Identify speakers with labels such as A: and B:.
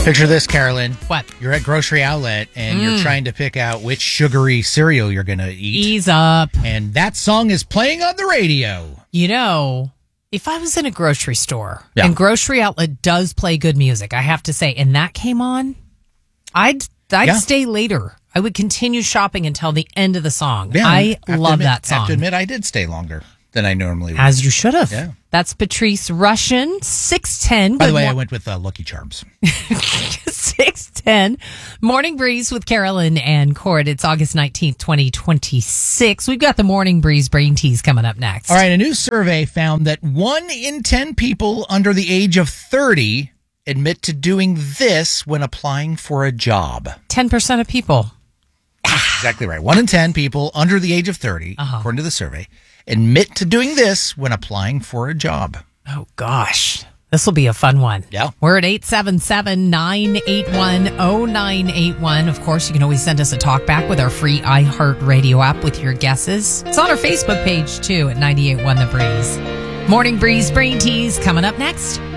A: Picture this, Carolyn.
B: What?
A: You're at grocery outlet and you're trying to pick out which sugary cereal you're going to eat.
B: Ease up.
A: And that song is playing on the radio.
B: You know, if I was in a grocery store
A: Yeah.
B: and grocery outlet does play good music, I have to say, and that came on, I'd stay later. I would continue shopping until the end of the song.
A: Yeah,
B: I love that
A: I have
B: song.
A: to admit, I did stay longer than I normally would.
B: As you should have.
A: Yeah.
B: That's Patrice Rushen, 610.
A: By the way, I went with Lucky Charms.
B: 610. Morning Breeze with Carolyn and Cord. It's August 19th, 2026. We've got the Morning Breeze Brain Tease coming up next.
A: All right, a new survey found that 1 in 10 people under the age of 30 admit to doing this when applying for a job.
B: 10% of people.
A: Exactly right. 1 in 10 people under the age of 30, according to the survey, admit to doing this when applying for a job.
B: Oh, gosh. This will be a fun one.
A: Yeah.
B: We're at 877-981-0981. Of course, you can always send us a talk back with our free iHeartRadio app with your guesses. It's on our Facebook page, too, at 98.1 The Breeze. Morning Breeze Brain Tease coming up next.